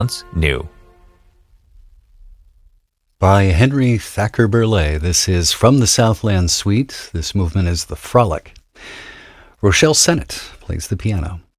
New. By Henry Thacker Burleigh, this is From the Southland Suite. This movement is the Frolic. Rochelle Sennett plays the piano.